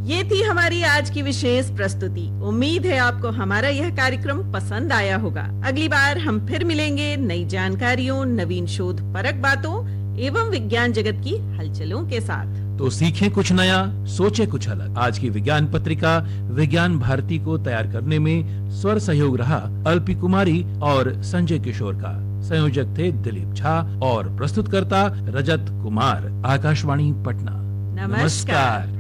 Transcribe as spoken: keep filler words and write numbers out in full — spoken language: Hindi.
ये थी हमारी आज की विशेष प्रस्तुति। उम्मीद है आपको हमारा यह कार्यक्रम पसंद आया होगा। अगली बार हम फिर मिलेंगे नई जानकारियों, नवीन शोध परक बातों एवं विज्ञान जगत की हलचलों के साथ। तो सीखें कुछ नया, सोचे कुछ अलग। आज की विज्ञान पत्रिका विज्ञान भारती को तैयार करने में स्वर सहयोग रहा अल्पी कुमारी और संजय किशोर का। संयोजक थे दिलीप झा और प्रस्तुतकर्ता रजत कुमार। आकाशवाणी पटना। नमस्कार।